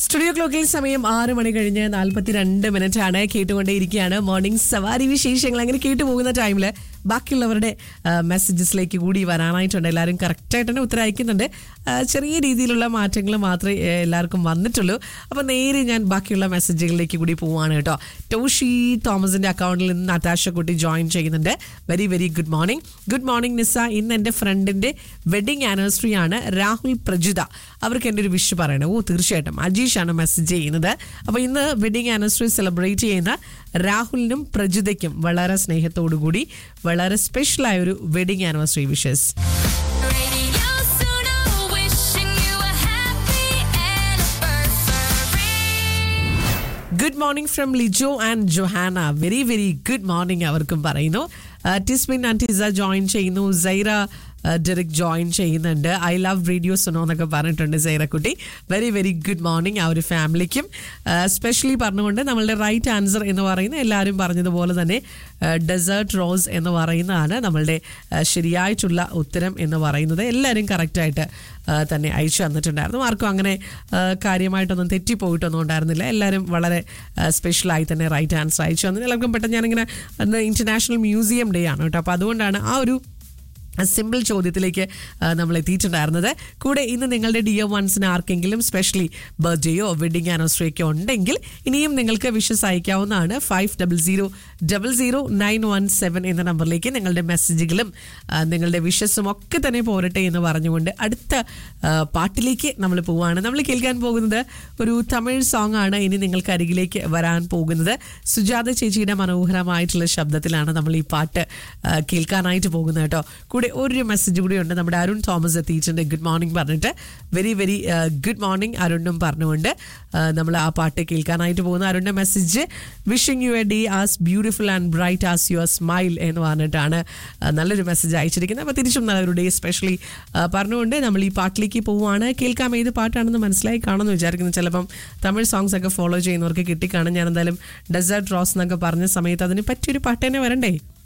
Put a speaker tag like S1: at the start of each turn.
S1: Studio ക്ലോക്കിൽ സമയം 6 മണി കഴിഞ്ഞ് 42 മിനിറ്റ് ആണ്. കേട്ടുകൊണ്ടേയിരിക്കുകയാണ് മോർണിംഗ് സവാരി വിശേഷങ്ങൾ. അങ്ങനെ കേട്ടുപോകുന്ന ടൈമിൽ ബാക്കിയുള്ളവരുടെ മെസ്സേജസിലേക്ക് കൂടി വരാനായിട്ടുണ്ട്. എല്ലാവരും കറക്റ്റായിട്ട് തന്നെ ഉത്തരം അയക്കുന്നുണ്ട്. ചെറിയ രീതിയിലുള്ള മാറ്റങ്ങൾ മാത്രമേ എല്ലാവർക്കും വന്നിട്ടുള്ളൂ. അപ്പോൾ നേരെ ഞാൻ ബാക്കിയുള്ള മെസ്സേജുകളിലേക്ക് കൂടി പോവാണ് കേട്ടോ. ടോഷി തോമസിന്റെ അക്കൗണ്ടിൽ നിന്ന് നതാശ കുട്ടി ജോയിൻ ചെയ്യുന്നുണ്ട്. Very very good morning. Good morning നിസ. ഇന്ന് എൻ്റെ ഫ്രണ്ടിന്റെ വെഡിങ് ആനിവേഴ്സറി ആണ്. രാഹുൽ പ്രജിത. അവർക്ക് എൻ്റെ ഒരു വിഷ് പറയണം. തീർച്ചയായിട്ടും അജീഷാണ് മെസ്സേജ് ചെയ്യുന്നത്. അപ്പോൾ ഇന്ന് വെഡിങ് ആനിവേഴ്സറി സെലിബ്രേറ്റ് ചെയ്യുന്ന രാഹുലിനും പ്രജിതയ്ക്കും വളരെ സ്നേഹത്തോടു കൂടി വളരെ സ്പെഷ്യലായ ഒരു wedding anniversary wishes. Good morning from Lijo and Johanna. Very very good morning അവർക്കും പറയുന്നു. ടിസ്മിൻ ആൻഡ് ടിസ ജോയിൻ ചെയ്യുന്നു. സൈറ ഡെറിക് ജോയിൻ ചെയ്യുന്നുണ്ട്. ഐ ലവ് റേഡിയോ സുനോ എന്നൊക്കെ പറഞ്ഞിട്ടുണ്ട് സൈറ കുട്ടി. വെരി വെരി ഗുഡ് മോർണിംഗ് ആ ഒരു ഫാമിലിക്കും. സ്പെഷ്യലി പറഞ്ഞുകൊണ്ട് നമ്മളുടെ റൈറ്റ് ആൻസർ എന്ന് പറയുന്നത് എല്ലാവരും പറഞ്ഞതുപോലെ തന്നെ ഡെസേർട്ട് റോസ് എന്ന് പറയുന്നതാണ് നമ്മളുടെ ശരിയായിട്ടുള്ള ഉത്തരം എന്ന് പറയുന്നത്. എല്ലാവരും കറക്റ്റായിട്ട് തന്നെ അയച്ചു തന്നിട്ടുണ്ടായിരുന്നു. ആർക്കും അങ്ങനെ കാര്യമായിട്ടൊന്നും തെറ്റിപ്പോയിട്ടൊന്നും ഉണ്ടായിരുന്നില്ല. എല്ലാവരും വളരെ സ്പെഷ്യലായി തന്നെ റൈറ്റ് ആൻസർ അയച്ചു തന്നു. എല്ലാവർക്കും പെട്ടെന്ന് ഞാനിങ്ങനെ ഇൻ്റർനാഷണൽ മ്യൂസിയം ഡേ ആണ് കേട്ടോ. അപ്പോൾ അതുകൊണ്ടാണ് ആ ഒരു സിമ്പിൾ ചോദ്യത്തിലേക്ക് നമ്മൾ എത്തിയിട്ടുണ്ടായിരുന്നത്. കൂടെ ഇന്ന് നിങ്ങളുടെ ഡിയർ വൺസിന് ആർക്കെങ്കിലും സ്പെഷ്യലി ബർത്ത്ഡേയോ വെഡിങ് ആനിവേഴ്സറിയൊക്കെ ഉണ്ടെങ്കിൽ ഇനിയും നിങ്ങൾക്ക് വിഷസ് അയക്കാവുന്നതാണ്. 50000917 എന്ന നമ്പറിലേക്ക് നിങ്ങളുടെ മെസ്സേജുകളും നിങ്ങളുടെ വിഷസും ഒക്കെ തന്നെ പോരട്ടെ എന്ന് പറഞ്ഞുകൊണ്ട് അടുത്ത പാട്ടിലേക്ക് നമ്മൾ പോവുകയാണ്. നമ്മൾ കേൾക്കാൻ പോകുന്നത് ഒരു തമിഴ് സോങ് ആണ്. ഇനി നിങ്ങൾക്ക് അരികിലേക്ക് വരാൻ പോകുന്നത് സുജാത ചേച്ചിയുടെ മനോഹരമായിട്ടുള്ള ശബ്ദത്തിലാണ് നമ്മൾ ഈ പാട്ട് കേൾക്കാനായിട്ട് പോകുന്നത് കേട്ടോ. കൂടെ ഒരു മെസ്സേജ് കൂടി ഉണ്ട്. നമ്മുടെ അരുൺ തോമസ് എത്തിയിട്ടുണ്ട്. ഗുഡ് മോർണിംഗ് പറഞ്ഞിട്ട്. വെരി വെരി ഗുഡ് മോർണിംഗ് അരുണും പറഞ്ഞുകൊണ്ട് നമ്മൾ ആ പാട്ട് കേൾക്കാനായിട്ട് പോകുന്ന അരുണിന്റെ message wishing you A day as beautiful and bright as your smile എന്ന് പറഞ്ഞിട്ടാണ് നല്ലൊരു മെസ്സേജ് അയച്ചിരിക്കുന്നത്. അപ്പോൾ തിരിച്ചും നല്ലൊരു ഡേ സ്പെഷ്യലി പറഞ്ഞുകൊണ്ട് നമ്മൾ ഈ പാട്ടിലേക്ക് പോവുകയാണ്. കേൾക്കാം ഏത് പാട്ടാണെന്ന് മനസ്സിലായി കാണുമെന്ന് വിചാരിക്കുന്നു. ചിലപ്പം തമിഴ് സോങ്സ് ഒക്കെ ഫോളോ ചെയ്യുന്നവർക്ക് കിട്ടിക്കാണും. ഞാൻ എന്തായാലും ഡെസേർട്ട് റോസ് എന്നൊക്കെ പറഞ്ഞ സമയത്ത് അതിന് പറ്റിയൊരു പാട്ട് തന്നെ വരണ്ടേ.